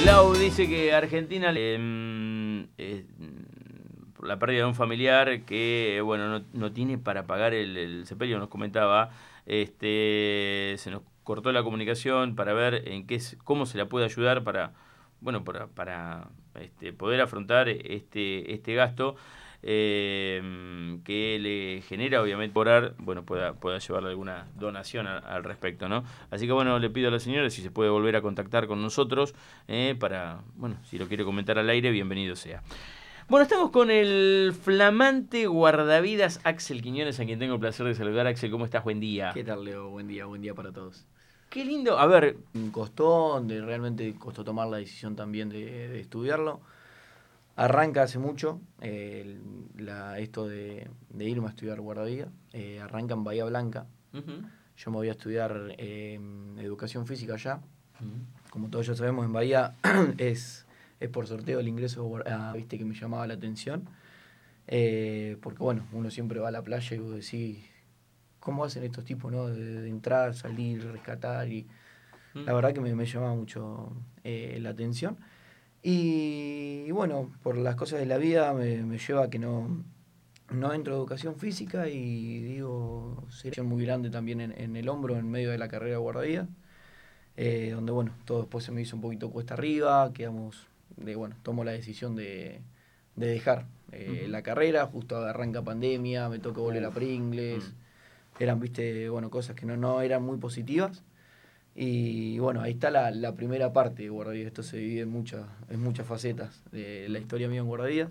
Lau dice que Argentina, por la pérdida de un familiar que, bueno, no tiene para pagar el sepelio, nos comentaba, se nos cortó la comunicación para ver cómo se la puede ayudar para, bueno, para poder afrontar este gasto que le genera, obviamente, bueno, pueda llevarle alguna donación al respecto, ¿no? Así que, bueno, le pido a la señora si se puede volver a contactar con nosotros para, bueno, si lo quiere comentar al aire, bienvenido sea. Bueno, estamos con el flamante guardavidas Axel Quiñones, a quien tengo el placer de saludar. Axel, ¿cómo estás? Buen día. ¿Qué tal, Leo? Buen día para todos. Qué lindo. A ver, Realmente costó tomar la decisión también de estudiarlo. Arranca hace mucho esto de irme a estudiar guardavidas. Arranca en Bahía Blanca. Yo me voy a estudiar educación física allá. Como todos ya sabemos, en Bahía es por sorteo el ingreso, viste que me llamaba la atención. Porque bueno, uno siempre va a la playa y vos decís, ¿cómo hacen estos tipos, no? De entrar, salir, rescatar y la verdad que me llama mucho la atención. Y bueno, por las cosas de la vida me lleva a que no entro a educación física y digo, sería muy grande también en el hombro en medio de la carrera de guardavidas, donde bueno, todo después se me hizo un poquito cuesta arriba, tomo la decisión de dejar la carrera, justo arranca pandemia, me toca volver a Pringles, eran, viste, bueno, cosas que no eran muy positivas. Y bueno, ahí está la primera parte de Guardavidas. Esto se divide en muchas facetas de la historia mía en Guardavidas.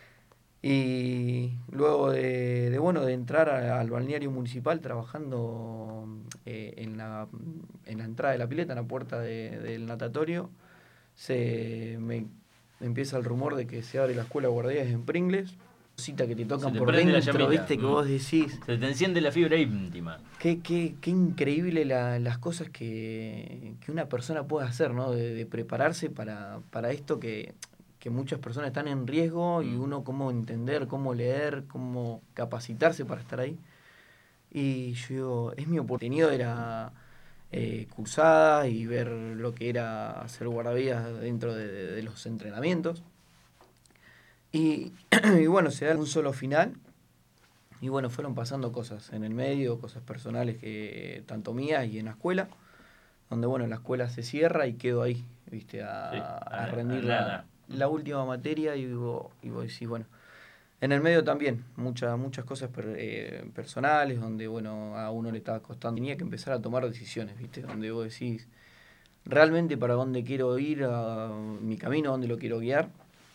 Y luego de entrar al balneario municipal trabajando en la entrada de la pileta, en la puerta del natatorio, me empieza el rumor de que se abre la escuela de guardavidas en Pringles. Cosita que te tocan por dentro, viste, que vos decís. Se te enciende la fibra íntima. Qué increíble las cosas que una persona puede hacer, ¿no? De prepararse para esto que muchas personas están en riesgo y uno cómo entender, cómo leer, cómo capacitarse para estar ahí. Y yo digo, es mi oportunidad, era cursada y ver lo que era hacer guardavidas dentro de los entrenamientos. Y bueno, se da un solo final. Y bueno, fueron pasando cosas en el medio, cosas personales que tanto mías y en la escuela, donde bueno, la escuela se cierra y quedo ahí, viste, a rendir la última materia y vos decís, bueno, en el medio también, muchas cosas personales, donde bueno, a uno le estaba costando, tenía que empezar a tomar decisiones, viste, donde vos decís, realmente para dónde quiero ir, a mi camino, dónde lo quiero guiar.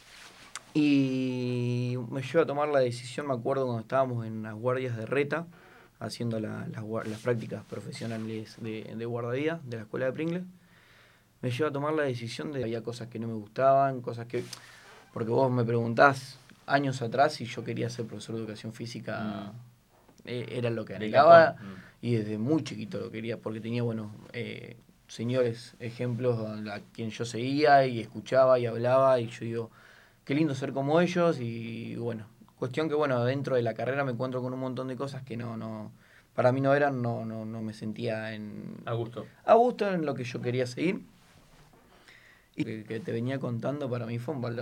Y me lleva a tomar la decisión, me acuerdo cuando estábamos en las guardias de Reta, haciendo las prácticas profesionales de guardavidas de la escuela de Pringles. Me lleva a tomar la decisión de que había cosas que no me gustaban, porque vos me preguntás años atrás si yo quería ser profesor de educación física, era lo que anhelaba, y desde muy chiquito lo quería, porque tenía, señores ejemplos a quien yo seguía y escuchaba y hablaba, y yo digo, qué lindo ser como ellos. Y bueno, cuestión que bueno, dentro de la carrera me encuentro con un montón de cosas que no para mí no eran, no me sentía a gusto en lo que yo quería seguir. Y que te venía contando, para mí fue un balde